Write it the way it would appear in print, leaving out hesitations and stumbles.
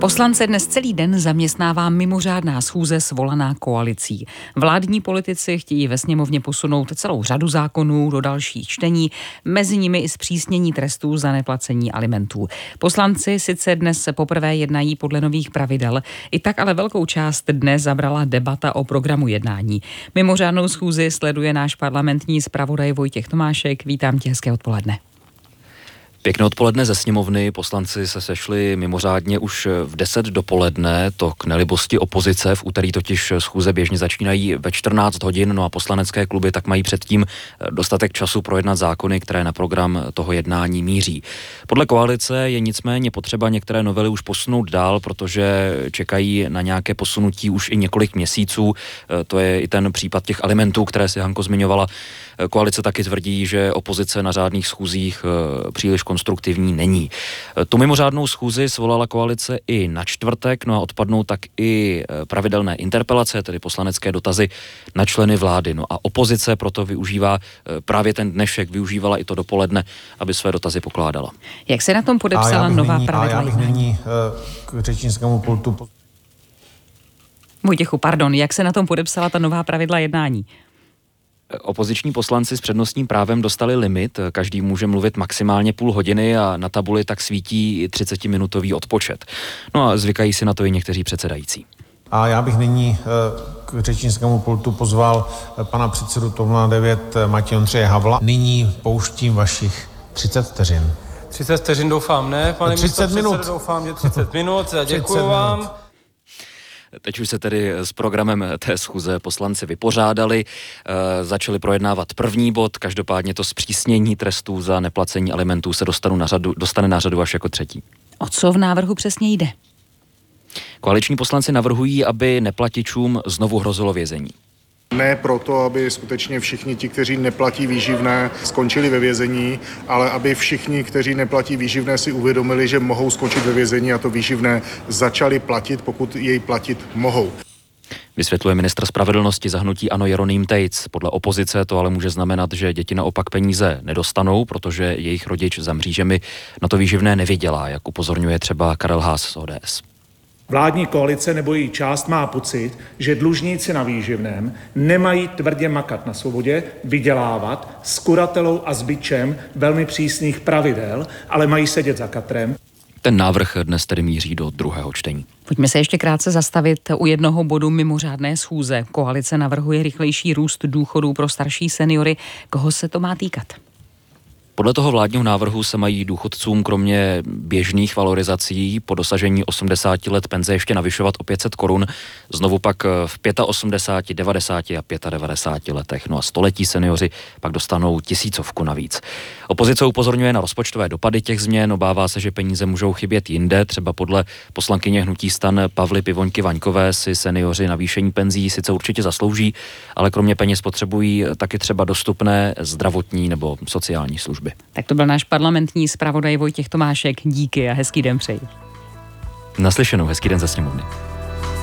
Poslance dnes celý den zaměstnává mimořádná schůze svolaná koalicí. Vládní politici chtějí ve sněmovně posunout celou řadu zákonů do dalších čtení, mezi nimi i zpřísnění trestů za neplacení alimentů. Poslanci sice dnes poprvé jednají podle nových pravidel, i tak ale velkou část dne zabrala debata o programu jednání. Mimořádnou schůzi sleduje náš parlamentní zpravodaj Vojtěch Tomášek. Vítám tě, hezké odpoledne. Pěkné odpoledne ze sněmovny. Poslanci se sešli mimořádně už v 10 dopoledne, to k nelibosti opozice. V úterý totiž schůze běžně začínají ve 14 hodin, no a poslanecké kluby tak mají předtím dostatek času projednat zákony, které na program toho jednání míří. Podle koalice je nicméně potřeba některé novely už posunout dál, protože čekají na nějaké posunutí už i několik měsíců. To je i ten případ těch alimentů, které si Hanko zmiňovala. Koalice taky tvrdí, že opozice na řádných schůzích příliš konstruktivní není. Tu mimořádnou schůzi svolala koalice i na čtvrtek, no a odpadnou tak i pravidelné interpelace, tedy poslanecké dotazy na členy vlády. No a opozice proto využívá právě ten dnešek, využívala i to dopoledne, aby své dotazy pokládala. Jak se na tom podepsala nová pravidla? Já bych nyní k řečnickému pultu. Vojtěchu, pardon, jak se na tom podepsala ta nová pravidla jednání? Opoziční poslanci s přednostním právem dostali limit, každý může mluvit maximálně půl hodiny a na tabuli tak svítí 30-minutový odpočet. No a zvykají si na to i někteří předsedající. A já bych nyní k řečnickému pultu pozval pana předsedu TOP 09 Matěje Ondřeje Havla. Nyní pouštím vašich 30 vteřin. 30 vteřin doufám ne, pane 30 minut. Doufám, že 30 minut. Děkuji vám. Teď už se tedy s programem té schůze poslanci vypořádali, začali projednávat první bod, každopádně to zpřísnění trestů za neplacení alimentů se dostane na řadu až jako třetí. O co v návrhu přesně jde? Koaliční poslanci navrhují, aby neplatičům znovu hrozilo vězení. Ne proto, aby skutečně všichni ti, kteří neplatí výživné, skončili ve vězení, ale aby všichni, kteří neplatí výživné, si uvědomili, že mohou skončit ve vězení a to výživné začali platit, pokud jej platit mohou. Vysvětluje ministr spravedlnosti za hnutí ANO Jeroným Tejc. Podle opozice to ale může znamenat, že děti naopak peníze nedostanou, protože jejich rodič za mřížemi na to výživné nevydělá, jak upozorňuje třeba Karel Haas z ODS. Vládní koalice nebo její část má pocit, že dlužníci na výživném nemají tvrdě makat na svobodě, vydělávat s kuratelou a s bičem velmi přísných pravidel, ale mají sedět za katrem. Ten návrh dnes tedy míří do druhého čtení. Pojďme se ještě krátce zastavit u jednoho bodu mimořádné schůze. Koalice navrhuje rychlejší růst důchodů pro starší seniory. Koho se to má týkat? Podle toho vládního návrhu se mají důchodcům kromě běžných valorizací po dosažení 80 let penze ještě navyšovat o 500 korun, znovu pak v 85, 90 a 95 letech. No a století seniori pak dostanou 1000 navíc. Opozice upozorňuje na rozpočtové dopady těch změn, obává se, že peníze můžou chybět jinde, třeba podle poslankyně hnutí STAN Pavly Pivoňky Vaňkové si seniori navýšení penzí sice určitě zaslouží, ale kromě peněz potřebují taky třeba dostupné zdravotní nebo sociální služby. Tak to byl náš parlamentní zpravodaj Vojtěch Tomášek. Díky a hezký den přeji. Naslyšenou, hezký den ze sněmovny.